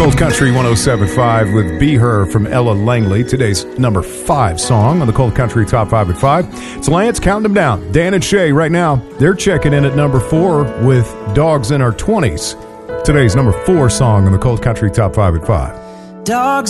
Cold Country 107.5 with Be Her from Ella Langley. Today's number 5 song on the Cold Country Top 5 at 5. It's Lance counting them down. Dan and Shay right now, they're checking in at number 4 with Dogs in Our 20s. Today's number 4 song on the Cold Country Top 5 at 5. Dogs